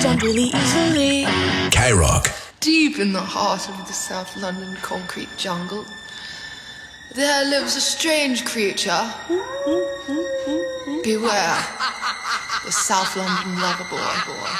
understand really easily. K-Rock. Deep in the heart of the South London concrete jungle, there lives a strange creature. Beware, the South London lover boy.